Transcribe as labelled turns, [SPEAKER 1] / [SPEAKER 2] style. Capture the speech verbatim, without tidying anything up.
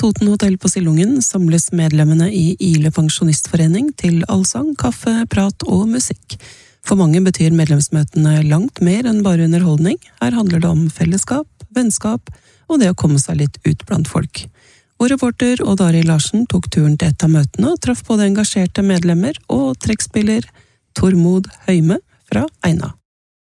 [SPEAKER 1] Toten Hotell på Sillungen samles medlemmene i Ile Pensjonistforening til allsang, kaffe, prat og musikk. For mange betyr medlemsmøtene langt mer enn bare underholdning. Her handler det om fellesskap, vennskap og det å komme seg litt ut blant folk. Vår reporter Odd Arild Larsen tok turen til et av møtene og traff både engasjerte medlemmer og trekkspiller Tormod Høyme fra Eina.